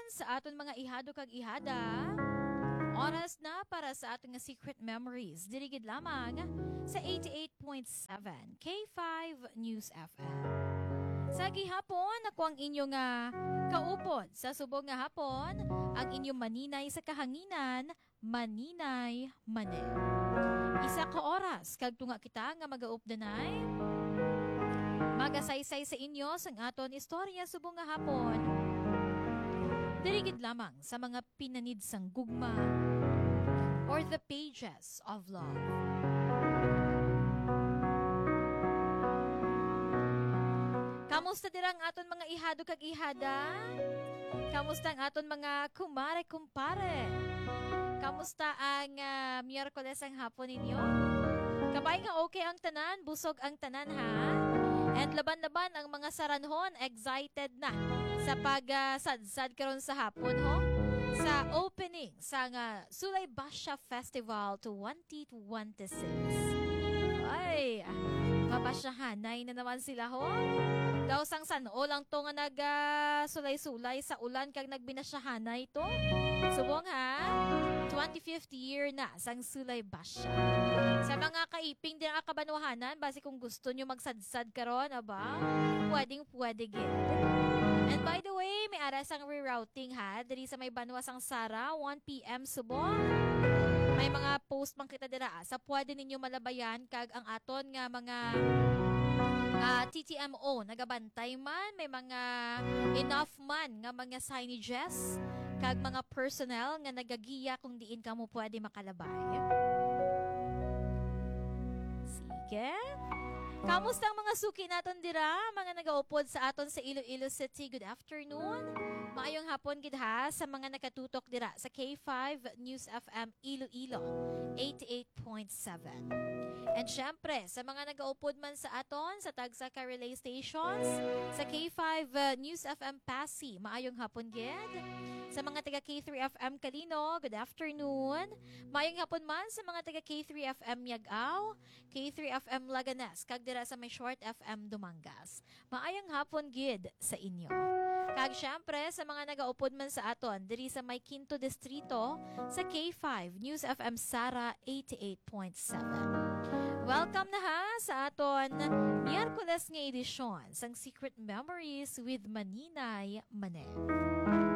sa aton mga ihado kag ihada. Oras na para sa ating Secret Memories. Dirigid lamang sa 88.7 K5 News FM. Sa gihapon, ako ang inyong kaupod sa subong nga hapon, ang inyong maninay sa kahanginan, maninay mane. Isa ka oras, kag tunga kita nga magaupdanay. Magasaysay sa inyo sang aton istorya subong nga hapon. Dirigid lamang sa mga pinanid sang gugma or the pages of love. Kamusta dirang aton mga ihado kag ihada? Kamusta ang aton mga kumare-kumpare? Kamusta ang Miyerkules ang hapon ninyo? Kabay nga okay ang tanan, busog ang tanan ha? And laban-laban ang mga saranhon, excited na sa pag-sadsad karon sa hapon ho? Sa opening sa Sulay Basha Festival 2026. Ay, mapasyahanay na naman sila ho. Daw sang sano lang to nga sulay-sulay sa ulan kag nagbinasyahanay to. Subong ha, 25th year na sang Sulay Basha. Sa mga kaiping din ang kabanwahanan, base kung gusto nyo magsadsad karon, aba, pwedeng-pwede gid. And by the way, may aras ang rerouting ha, diri sa may Banwa sang Sara, 1 PM subong. May mga post man kita dira sa pwede ninyo malabayan kag ang aton nga mga TTMO nagabantay man, may mga enough man nga mga signages kag mga personnel nga nagagiya kung diin ka mo pwede makalabay. Sige. Kamusta ang mga suki naton dira, mga nagaupod sa aton sa Iloilo City? Good afternoon. Maayong hapon gid ha sa mga nakatutok dira sa K5 News FM Iloilo 88.7. And syempre, sa mga nagaupod man sa aton sa tagsa ka relay stations sa K5 News FM Passi, maayong hapon gid. Sa mga taga K3FM Kalino, good afternoon. Maayong hapon man sa mga taga K3FM Yagao, K3FM Laganas, kag dira sa may Short FM Dumangas. Maayong hapon gid sa inyo. Kag syempre sa mga nagaupod man sa aton diri sa may Quinto Distrito sa K5 News FM Sara 88.7. Welcome na ha sa aton Miyerkules nga edisyon sang Secret Memories with Maninay Mane.